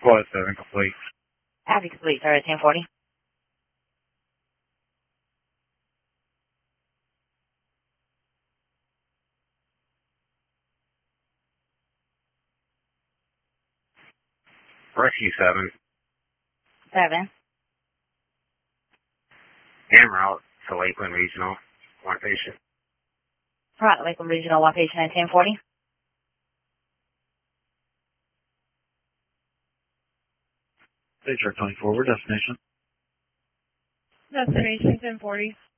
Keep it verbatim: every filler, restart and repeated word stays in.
Squad seven complete. Copy complete, sir, at ten forty. Rescue seven. seven. En route to Lakeland Regional. One patient. Right, Lakeland Regional, one patient at ten forty. Stage twenty forward, destination. Destination ten forty.